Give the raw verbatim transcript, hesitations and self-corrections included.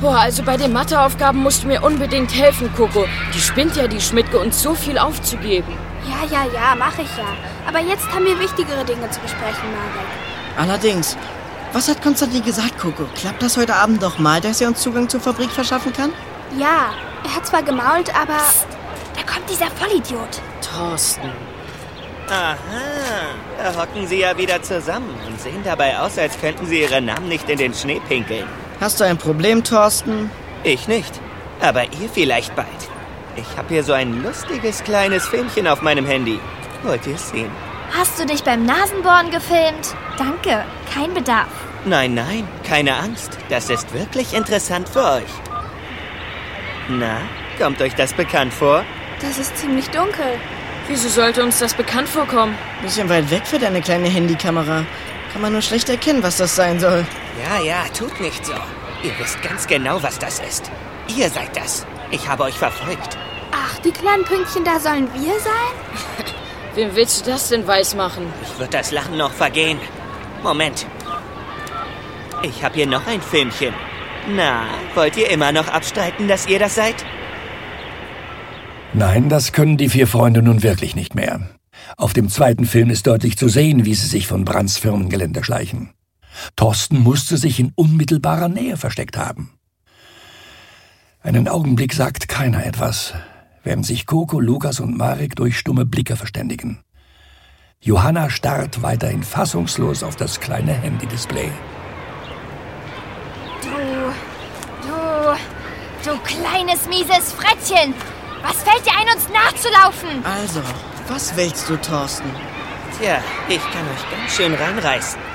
Boah, also bei den Matheaufgaben musst du mir unbedingt helfen, Coco. Die spinnt ja, die Schmidtke, uns so viel aufzugeben. Ja, ja, ja, mach ich ja. Aber jetzt haben wir wichtigere Dinge zu besprechen, Marek. Allerdings. Was hat Konstantin gesagt, Coco? Klappt das heute Abend noch mal, dass er uns Zugang zur Fabrik verschaffen kann? Ja, er hat zwar gemault, aber... Psst, da kommt dieser Vollidiot. Thorsten. Aha, da hocken sie ja wieder zusammen und sehen dabei aus, als könnten sie ihre Namen nicht in den Schnee pinkeln. Hast du ein Problem, Thorsten? Ich nicht, aber ihr vielleicht bald. Ich habe hier so ein lustiges kleines Filmchen auf meinem Handy. Wollt ihr es sehen? Hast du dich beim Nasenbohren gefilmt? Danke, kein Bedarf. Nein, nein, keine Angst. Das ist wirklich interessant für euch. Na, kommt euch das bekannt vor? Das ist ziemlich dunkel. Wieso sollte uns das bekannt vorkommen? Bisschen weit weg für deine kleine Handykamera. Kann man nur schlecht erkennen, was das sein soll. Ja, ja, tut nicht so. Ihr wisst ganz genau, was das ist. Ihr seid das. Ich habe euch verfolgt. Ach, die kleinen Pünktchen da sollen wir sein? Wem willst du das denn weismachen? Ich würde das Lachen noch vergehen. Moment. Ich habe hier noch ein Filmchen. Na, wollt ihr immer noch abstreiten, dass ihr das seid? Nein, das können die vier Freunde nun wirklich nicht mehr. Auf dem zweiten Film ist deutlich zu sehen, wie sie sich von Brandts Firmengelände schleichen. Thorsten musste sich in unmittelbarer Nähe versteckt haben. Einen Augenblick sagt keiner etwas, während sich Coco, Lukas und Marek durch stumme Blicke verständigen. Johanna starrt weiterhin fassungslos auf das kleine Handy-Display. Du, du, du kleines, mieses Frettchen! Was fällt dir ein, uns nachzulaufen? Also, was willst du, Thorsten? Tja, ich kann euch ganz schön reinreißen.